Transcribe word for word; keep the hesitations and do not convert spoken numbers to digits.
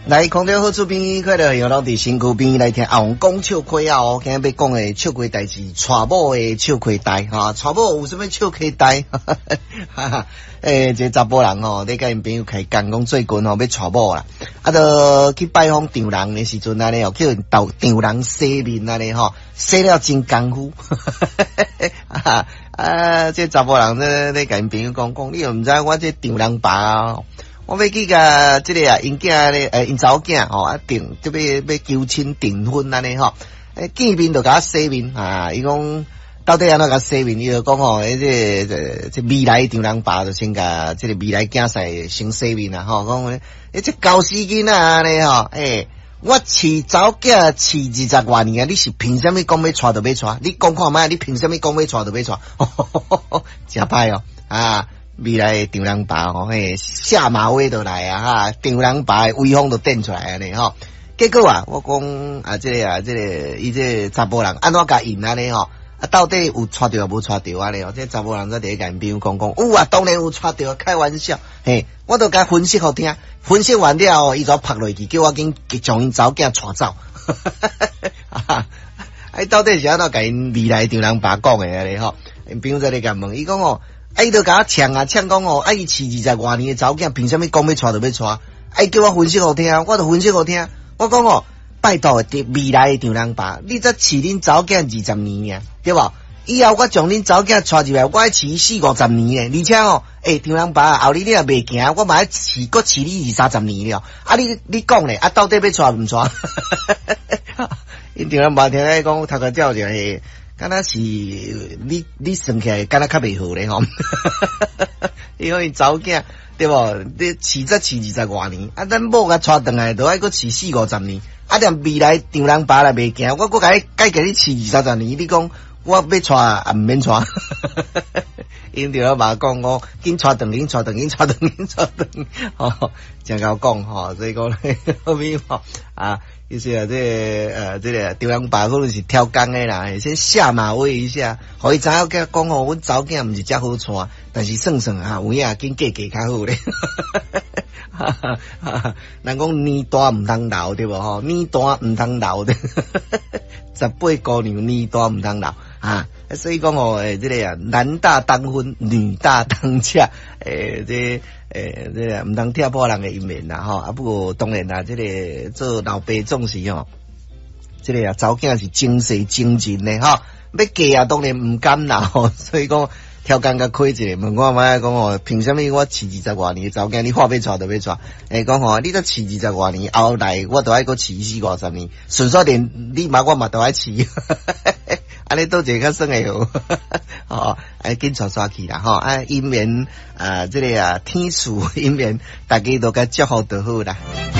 来，空中好处边，快乐有老伫身躯边来听阿王讲笑亏啊！哦，今日要讲的笑亏代志，娶某的笑亏代哈，娶某有什么笑亏代？哈哈，诶，这查甫人吼，你甲因朋友开讲讲最近吼要娶某啦，啊，就去拜访丈人的时阵安尼哦，叫因到丈人洗面安尼吼，洗了真功夫，哈啊，这查甫人咧咧甲因朋友讲讲，你又毋知我这丈人爸啊。我要去甲即个啊，因囝咧，诶，因查某囝吼啊订，即要要求亲订婚安尼吼，诶，见面就甲我洗面啊，伊讲到底安怎甲洗面？伊就讲吼，诶，这这这未来丈人爸就先甲即个未来囝婿先洗面啊，吼，讲诶，这搞死囡仔安尼吼，诶，我饲查某囝饲二十外年啊，你是凭什么讲要娶就要娶？你讲看卖，你凭什么讲要娶就要娶？真歹哦，啊！未来丈人爸吼，嘿，下马威就来啊哈！丈人爸的威风就展出来安尼吼。结果啊，我讲啊，这个啊，这个伊这查甫人安怎甲应安尼吼？啊，到底有娶着无娶着安尼吼？这查甫人在第一间朋友讲讲，有啊，当然有娶着，开玩笑。嘿，我都甲分析互听，分析完了后，伊就拍落去，叫我紧将因查某囝娶走。啊，哎，到底是安怎甲因未来丈人爸讲的安尼吼？因朋友在咧甲问，伊讲哦。啊！伊就甲我呛啊呛讲哦，啊！伊饲二十外年的查某囝，凭什么讲要娶就要娶？啊！叫我分析互听，我就分析互听。我讲哦，拜托的未来的丈人爸，你则饲恁查某囝二十年啊，对无？以后我将恁查某囝娶入来，我要饲四五十年呢。而且哦，诶，丈人爸，后日你若袂行，我嘛要饲，搁饲你二三十年了。啊！你你讲咧，啊，到底要娶毋娶？因丈人爸听咧讲，头壳照就係。敢若是你你算起来，敢若较袂好咧吼，因为查某囝对无？你饲则饲二十外年，啊，咱某甲娶转来，都爱搁饲四五十年，啊，连未来丈人爸来袂行，我搁甲你改甲你饲二三十年，你讲我要娶啊，毋免娶。因丈人爸讲我紧娶转，紧娶转，紧娶转，紧娶转，吼，真甲我讲吼，所以讲咧后面吼啊。意思啊，这个呃，这个丈人爸可能是挑工的啦，先下马威一下，互伊知影甲讲吼，阮查某囝毋是遮好娶，但是算算啊，有影紧嫁嫁较好咧。人讲年大毋通留对无吼，年大毋通留的，十八姑娘年大毋通留啊。所以讲吼，诶，这个啊，男大当婚，女大当嫁，诶，这。诶，这个毋通踢破人的姻缘啦吼，啊不过当然啦，这个做老爸总是吼，这个啊查某囝是精细精进的吼，要嫁啊当然毋甘啦吼，所以讲挑工甲开一个，问我妈讲吼，凭什么我饲二十外年查某囝，你话要娶就要娶？诶，讲吼，你都饲二十外年，后来我都爱搁饲四五十年，顺续连你妈我嘛都爱饲。安尼都一个较算诶好，吼，哎，紧带带去啦，吼，啊，姻缘啊，这个啊，天赐姻缘，大家都甲祝福就好啦。